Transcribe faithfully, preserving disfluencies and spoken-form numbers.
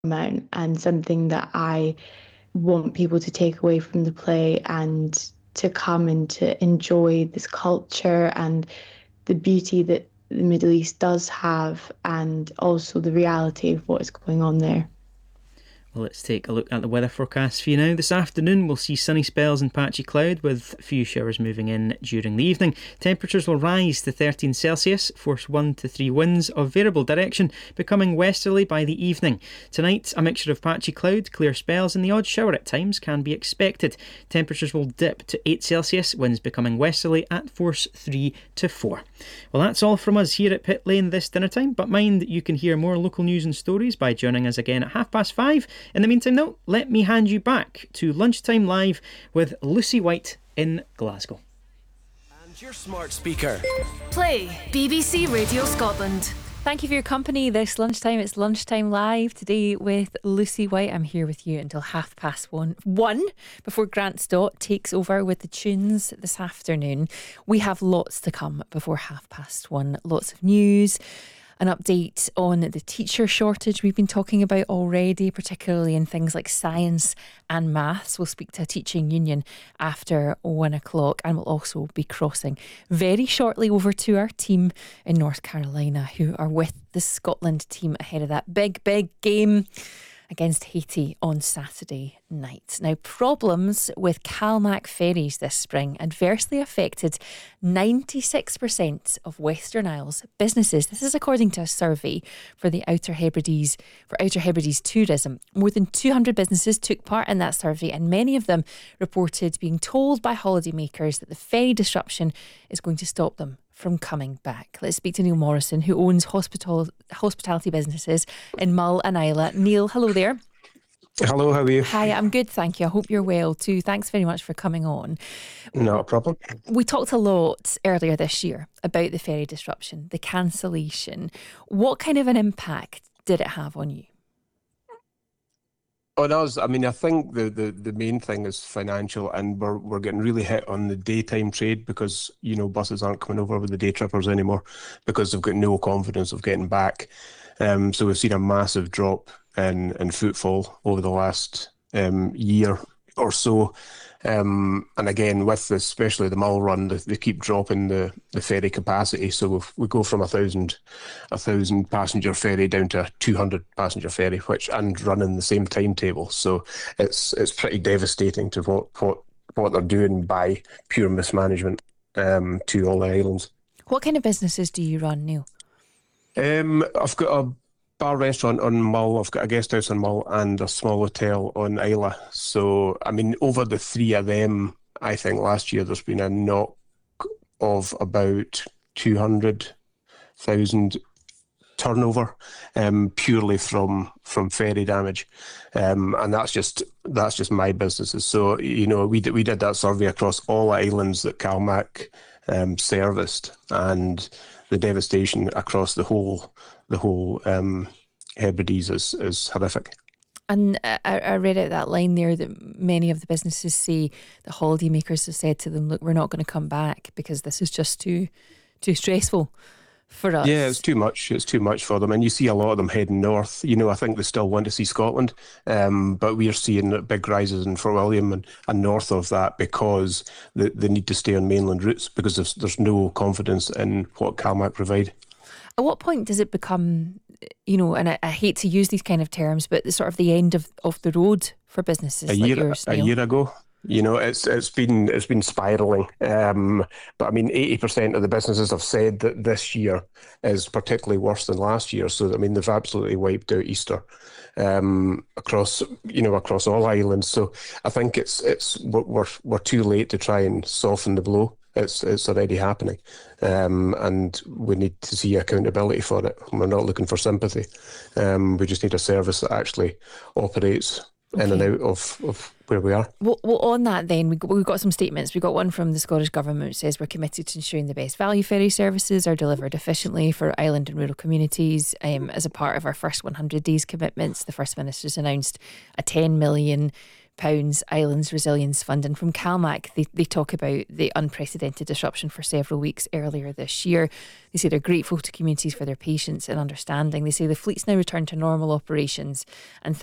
amount, and something that I want people to take away from the play and to come and to enjoy this culture and the beauty that the Middle East does have, and also the reality of what is going on there. Well, let's take a look at the weather forecast for you now. This afternoon we'll see sunny spells and patchy cloud with a few showers moving in during the evening. Temperatures will rise to thirteen Celsius, force one to three winds of variable direction, becoming westerly by the evening. Tonight, a mixture of patchy cloud, clear spells and the odd shower at times can be expected. Temperatures will dip to eight Celsius, winds becoming westerly at force three to four. Well, that's all from us here at Pit Lane this dinner time, but mind you can hear more local news and stories by joining us again at half past five. In the meantime, though, let me hand you back to Lunchtime Live with Lucy White in Glasgow. And your smart speaker. Play B B C Radio Scotland. Thank you for your company this lunchtime. It's Lunchtime Live today with Lucy White. I'm here with you until half past one. One before Grant Stott takes over with the tunes this afternoon. We have lots to come before half past one. Lots of news. An update on the teacher shortage we've been talking about already, particularly in things like science and maths. We'll speak to a teaching union after one o'clock, and we'll also be crossing very shortly over to our team in North Carolina who are with the Scotland team ahead of that big, big game against Haiti on Saturday night. Now, problems with CalMac ferries this spring adversely affected ninety-six percent of Western Isles businesses. This is according to a survey for the Outer Hebrides, for Outer Hebrides Tourism. More than two hundred businesses took part in that survey, and many of them reported being told by holidaymakers that the ferry disruption is going to stop them from coming back. Let's speak to Neil Morrison, who owns hospital hospitality businesses in Mull and Isla. Neil, hello there. Hello, how are you? Hi, I'm good, thank you. I hope you're well too. Thanks very much for coming on. Not a problem. We talked a lot earlier this year about the ferry disruption, the cancellation. What kind of an impact did it have on you? On us, I mean, I think the, the, the main thing is financial, and we're we're getting really hit on the daytime trade because, you know, buses aren't coming over with the day trippers anymore because they've got no confidence of getting back. Um, so we've seen a massive drop in, in footfall over the last um, year or so. Um, and again, with this, especially the Mull run, they, they keep dropping the, the ferry capacity. So we've, we go from a thousand, a thousand passenger ferry down to a two hundred passenger ferry, which and running the same timetable. So it's it's pretty devastating to what what, what they're doing by pure mismanagement um, to all the islands. What kind of businesses do you run, Neil? Um, I've got a bar restaurant on Mull, I've got a guest house on Mull and a small hotel on Isla. So, I mean, over the three of them, I think last year there's been a knock of about two hundred thousand turnover um, purely from from ferry damage. Um, and that's just that's just my businesses. So, you know, we did, we did that survey across all islands that CalMac um, serviced, and the devastation across the whole the whole um, Hebrides is, is horrific. And I, I read out that line there that many of the businesses say the holidaymakers have said to them, look, we're not going to come back because this is just too too stressful for us. Yeah, it's too much. It's too much for them. And you see a lot of them heading north. You know, I think they still want to see Scotland, um, but we are seeing big rises in Fort William and, and north of that because they, they need to stay on mainland routes because there's, there's no confidence in what CalMac provide. At what point does it become, you know, and I, I hate to use these kind of terms, but the sort of the end of, of the road for businesses a like year, yours, A Neil? year ago. You know, it's it's been it's been spiralling. Um, but I mean, eighty percent of the businesses have said that this year is particularly worse than last year. So I mean, they've absolutely wiped out Easter um, across you know across all islands. So I think it's it's we're we're too late to try and soften the blow. It's it's already happening, um, and we need to see accountability for it. We're not looking for sympathy. Um, we just need a service that actually operates Okay. in and out of, of where we are. Well, well, on that then, we, we've got some statements. We've got one from the Scottish Government which says we're committed to ensuring the best value ferry services are delivered efficiently for island and rural communities. Um, as a part of our first one hundred days commitments, the First Minister's announced a ten million pounds Islands Resilience Fund. And from CalMac, they, they talk about the unprecedented disruption for several weeks earlier this year. They say they're grateful to communities for their patience and understanding. They say the fleet's now returned to normal operations and